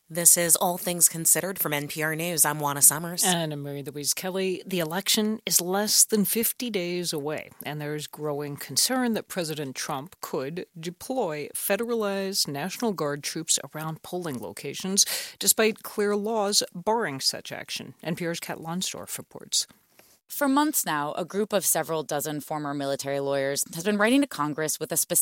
This is All Things Considered from NPR News. I'm Juana Summers. And I'm Mary Louise Kelly. The election is less than 50 days away, and there's growing concern that President Trump could deploy federalized National Guard troops around polling locations, despite clear laws barring such action. NPR's Kat Lonsdorf reports. For months now, a group of several dozen former military lawyers has been writing to Congress with a specific